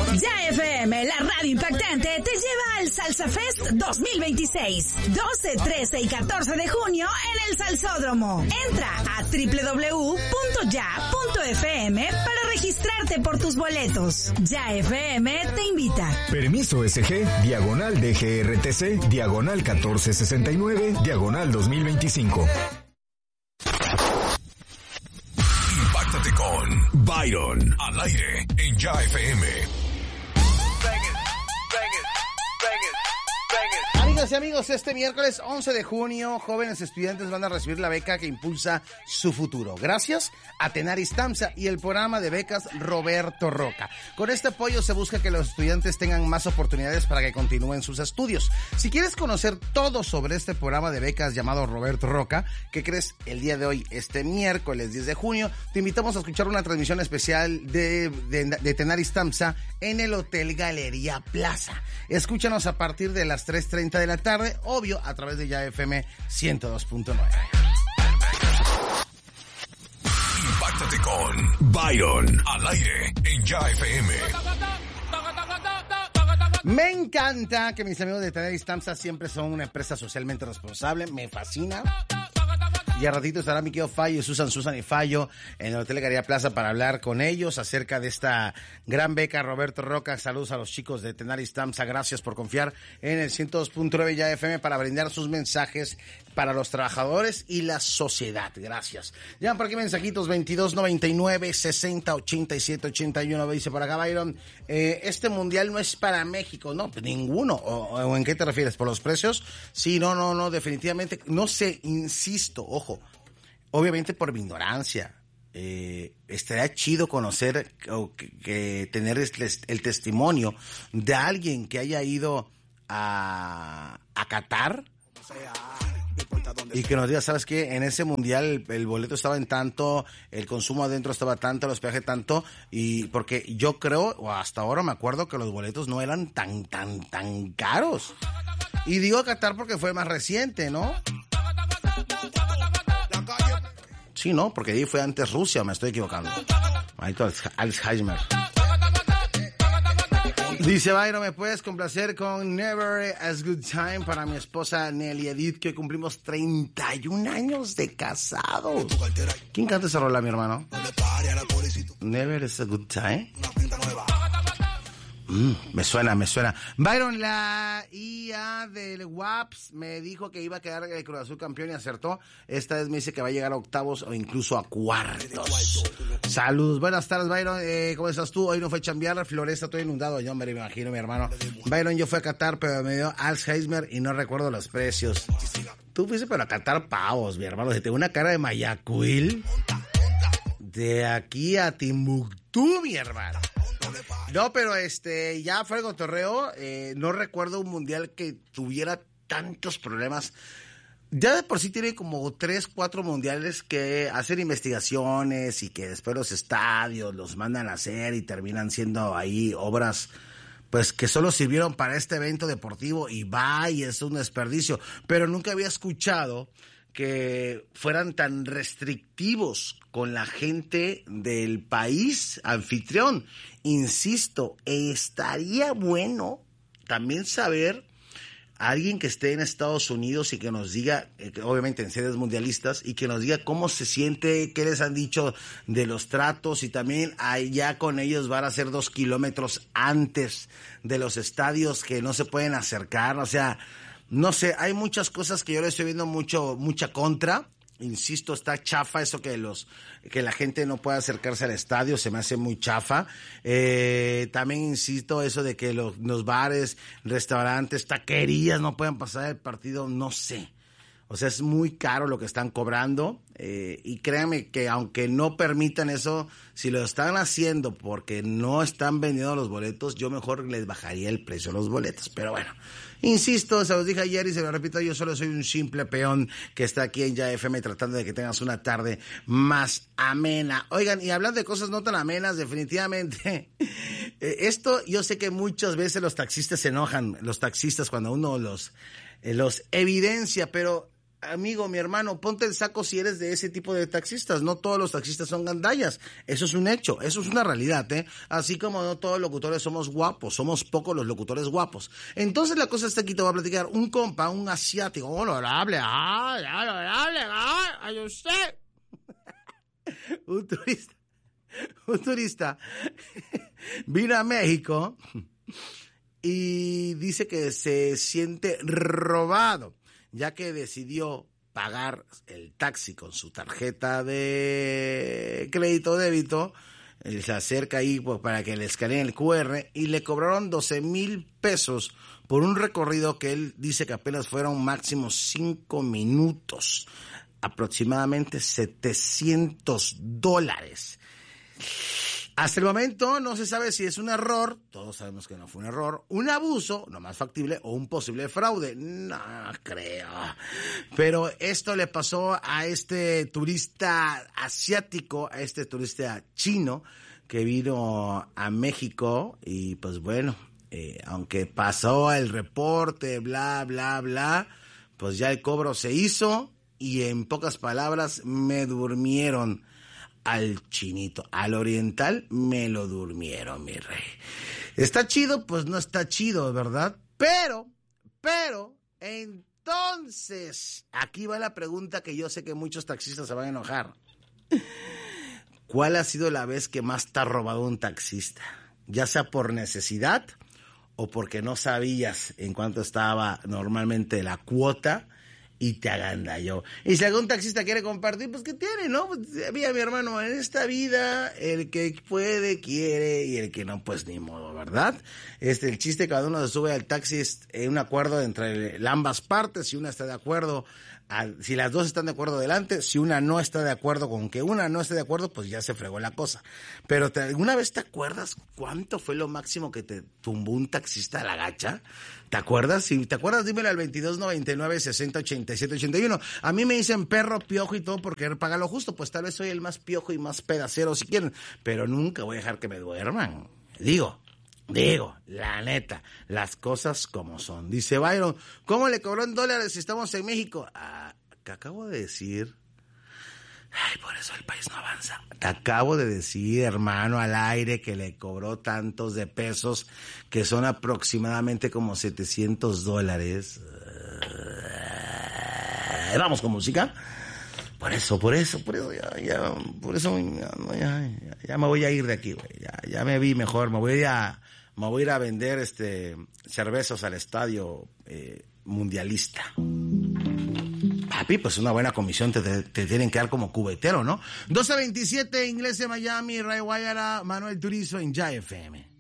Ya FM, la radio impactante, te lleva al Salsa Fest 2026. 12, 13 y 14 de junio en el Salsódromo. Entra a www.ya.fm para registrarte por tus boletos. Ya FM te invita. Permiso SG, diagonal DGRTC, diagonal 1469, diagonal 2025. Impáctate con Byron al aire en Ya FM. Amigas y amigos, este miércoles 11 de junio, jóvenes estudiantes van a recibir la beca que impulsa su futuro. Gracias a Tenaris Tamsa y el programa de becas Roberto Roca. Con este apoyo se busca que los estudiantes tengan más oportunidades para que continúen sus estudios. Si quieres conocer todo sobre este programa de becas llamado Roberto Roca, ¿qué crees? El día de hoy, este miércoles 10 de junio, te invitamos a escuchar una transmisión especial de Tenaris Tamsa en el Hotel Galería Plaza. Escúchanos a partir de las 3:30 de la tarde, obvio, a través de Ya FM 102.9. Impáctate con Byron al aire en Ya FM. Me encanta que mis amigos de Tenaris Tamsa siempre son una empresa socialmente responsable, me fascina. Y a ratito estará mi querido Fallo, Susan y Fallo en el Hotel Galería Plaza para hablar con ellos acerca de esta gran beca Roberto Roca. Saludos a los chicos de Tenaris Tamsa, gracias por confiar en el 102.9 Ya FM para brindar sus mensajes para los trabajadores y la sociedad. Gracias. Llaman por aquí mensajitos 2299 60 87 81. Dice por acá Byron, este mundial no es para México. No, pues ninguno. ¿O en qué te refieres? ¿Por los precios? Sí, no, definitivamente. No sé, insisto, ojo. Obviamente por mi ignorancia, estaría chido conocer o que tener el testimonio de alguien que haya ido a Qatar y que nos diga, ¿sabes qué? En ese mundial el boleto estaba en tanto, el consumo adentro estaba tanto, el hospedaje tanto, y porque yo creo, o hasta ahora me acuerdo que los boletos no eran tan caros. Y digo Qatar porque fue más reciente, ¿no? Sí, ¿no? Porque ahí fue antes Rusia, me estoy equivocando. Maldito Alzheimer. Dice Byron, ¿me puedes complacer con Never As Good Time para mi esposa Nelly Edith, que hoy cumplimos 31 años de casado? ¿Quién canta esa rola, mi hermano? Never As A Good Time. Me suena. Byron, la IA del WAPS me dijo que iba a quedar el Cruz Azul campeón y acertó. Esta vez me dice que va a llegar a octavos o incluso a cuartos. Saludos, buenas tardes, Byron. ¿Cómo estás tú? Hoy no fue a chambear, Floresta, estoy inundado. Yo me imagino, mi hermano. Byron, yo fui a Qatar, pero me dio Alzheimer y no recuerdo los precios. Tú fuiste pero a Qatar pavos, mi hermano. Se te una cara de Mayacuil. De aquí a Timbuktu, mi hermano. No, pero ya fue el cotorreo. No recuerdo un mundial que tuviera tantos problemas. Ya de por sí tiene como 3, 4 mundiales que hacen investigaciones y que después los estadios los mandan a hacer y terminan siendo ahí obras pues que solo sirvieron para este evento deportivo y es un desperdicio. Pero nunca había escuchado que fueran tan restrictivos con la gente del país anfitrión. Insisto, estaría bueno también saber a alguien que esté en Estados Unidos y que nos diga, obviamente en sedes mundialistas, y que nos diga cómo se siente, qué les han dicho de los tratos, y también allá con ellos van a ser 2 kilómetros antes de los estadios que no se pueden acercar, o sea, no sé, hay muchas cosas que yo le estoy viendo mucha contra. Insisto, está chafa eso que la gente no pueda acercarse al estadio, se me hace muy chafa. También insisto eso de que los bares, restaurantes, taquerías no pueden pasar el partido, no sé. O sea, es muy caro lo que están cobrando, y créanme que aunque no permitan eso, si lo están haciendo porque no están vendiendo los boletos, yo mejor les bajaría el precio de los boletos. Pero bueno, insisto, se los dije ayer y se lo repito, yo solo soy un simple peón que está aquí en Ya FM tratando de que tengas una tarde más amena. Oigan, y hablando de cosas no tan amenas, definitivamente, esto yo sé que muchas veces los taxistas se enojan, los taxistas cuando uno los evidencia, pero amigo, mi hermano, ponte el saco si eres de ese tipo de taxistas. No todos los taxistas son gandallas. Eso es un hecho, eso es una realidad, ¿eh? Así como no todos los locutores somos guapos, somos pocos los locutores guapos. Entonces la cosa está aquí, te voy a platicar. Un compa, un asiático, honorable, ay, usted. Un turista vino a México y dice que se siente robado, ya que decidió pagar el taxi con su tarjeta de crédito o débito. Se acerca ahí pues, para que le escaneen el QR y le cobraron 12,000 pesos por un recorrido que él dice que apenas fueron máximo 5 minutos, aproximadamente $700. Hasta el momento no se sabe si es un error, todos sabemos que no fue un error, un abuso, lo más factible, o un posible fraude. No creo. Pero esto le pasó a este turista asiático, a este turista chino que vino a México y pues bueno, aunque pasó el reporte, bla, bla, bla, pues ya el cobro se hizo y en pocas palabras me durmieron. Al chinito, al oriental, me lo durmieron, mi rey. ¿Está chido? Pues no está chido, ¿verdad? Pero, entonces, aquí va la pregunta que yo sé que muchos taxistas se van a enojar. ¿Cuál ha sido la vez que más te ha robado un taxista? Ya sea por necesidad o porque no sabías en cuánto estaba normalmente la cuota y te agandalló. Y si algún taxista quiere compartir, pues ¿qué tiene, no? Pues, mira, mi hermano, en esta vida el que puede, quiere, y el que no, pues ni modo, ¿verdad? El chiste, cada uno se sube al taxi, es un acuerdo entre ambas partes, si una está de acuerdo, si las dos están de acuerdo, adelante. Si una no está de acuerdo, con que una no esté de acuerdo, pues ya se fregó la cosa. Pero ¿alguna vez te acuerdas cuánto fue lo máximo que te tumbó un taxista a la gacha? ¿Te acuerdas? Si te acuerdas, dímelo al 2299-608781. A mí me dicen perro, piojo y todo por querer pagar lo justo. Pues tal vez soy el más piojo y más pedacero si quieren, pero nunca voy a dejar que me duerman. Digo, la neta, las cosas como son. Dice Byron, ¿cómo le cobró en dólares si estamos en México? Que acabo de decir. Ay, por eso el país no avanza. Te acabo de decir, hermano, al aire que le cobró tantos de pesos, que son aproximadamente como $700. Vamos con música. Por eso, ya me voy a ir de aquí, güey. Ya me vi mejor, me voy a ir a vender cervezas al estadio mundialista. Papi, pues una buena comisión te tienen que dar como cubetero, ¿no? 12:27, Inglés de Miami, Ray Guayara, Manuel Turizo en Jai FM.